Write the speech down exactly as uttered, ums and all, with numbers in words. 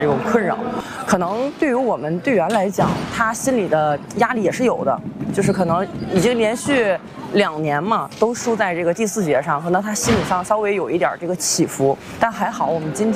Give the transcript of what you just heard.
这种困扰，可能对于我们队员来讲，他心里的压力也是有的，就是可能已经连续两年嘛，都输在这个第四节上，可能他心理上稍微有一点这个起伏，但还好我们今天。